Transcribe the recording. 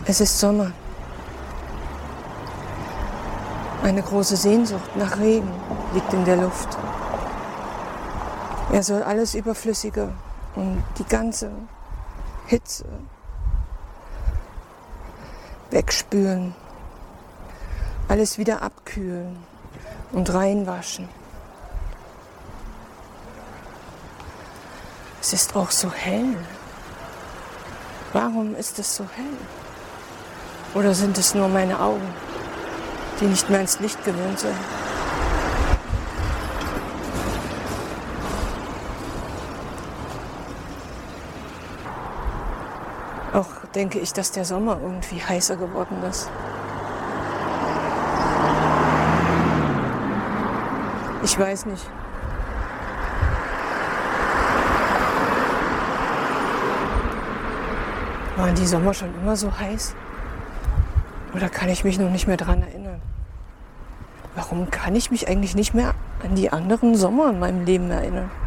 Es ist Sommer. Eine große Sehnsucht nach Regen liegt in der Luft. Er soll alles Überflüssige und die ganze Hitze wegspülen, alles wieder abkühlen und reinwaschen. Es ist auch so hell. Warum ist es so hell? Oder sind es nur meine Augen, die nicht mehr ins Licht gewöhnt sind? Auch denke ich, dass der Sommer irgendwie heißer geworden ist. Ich weiß nicht. Waren die Sommer schon immer so heiß? Oder kann ich mich noch nicht mehr daran erinnern? Warum kann ich mich eigentlich nicht mehr an die anderen Sommer in meinem Leben erinnern?